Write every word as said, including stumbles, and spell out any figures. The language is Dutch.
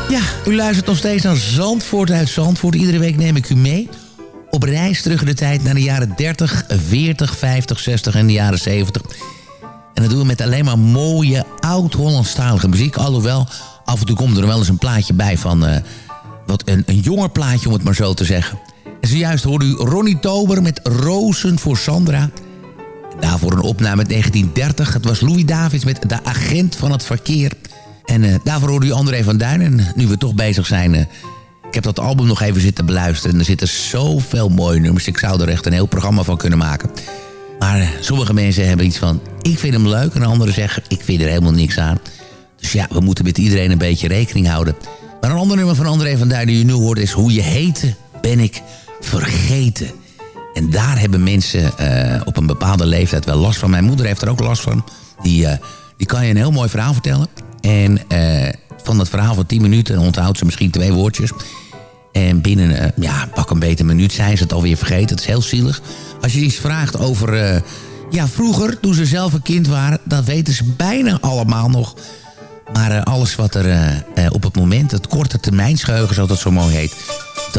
Ja, u luistert nog steeds naar Zandvoort uit Zandvoort. Iedere week neem ik u mee op reis terug in de tijd naar de jaren dertig, veertig, vijftig, zestig en de jaren zeventig. En dat doen we met alleen maar mooie oud-Hollandstalige muziek. Alhoewel, af en toe komt er wel eens een plaatje bij van uh, wat een, een jonger plaatje, om het maar zo te zeggen. En zojuist hoorde u Ronnie Tober met Rozen voor Sandra. En daarvoor een opname uit negentien dertig. Het was Louis Davids met De Agent van het Verkeer. En uh, daarvoor hoorde u André van Duin. En nu we toch bezig zijn, uh, ik heb dat album nog even zitten beluisteren. En er zitten zoveel mooie nummers. Ik zou er echt een heel programma van kunnen maken. Maar uh, sommige mensen hebben iets van, ik vind hem leuk. En anderen zeggen, ik vind er helemaal niks aan. Dus ja, we moeten met iedereen een beetje rekening houden. Maar een ander nummer van André van Duin die u nu hoort is Hoe je heette, ben ik vergeten. En daar hebben mensen uh, op een bepaalde leeftijd wel last van. Mijn moeder heeft er ook last van. Die, uh, die kan je een heel mooi verhaal vertellen. En uh, van dat verhaal van tien minuten onthoudt ze misschien twee woordjes. En binnen, uh, ja, pak een beter minuut zijn ze het alweer vergeten. Het is heel zielig. Als je iets vraagt over, uh, ja, vroeger, toen ze zelf een kind waren, dat weten ze bijna allemaal nog. Maar uh, alles wat er uh, uh, op het moment, het korte termijnsgeheugen, zoals dat zo mooi heet,